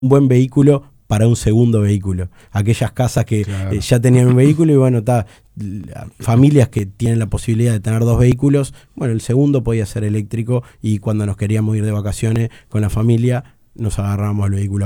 un buen vehículo para un segundo vehículo. Aquellas casas que ya tenían un vehículo y bueno, familias que tienen la posibilidad de tener 2 vehículos, bueno, el segundo podía ser eléctrico y cuando nos queríamos ir de vacaciones con la familia nos agarrábamos el vehículo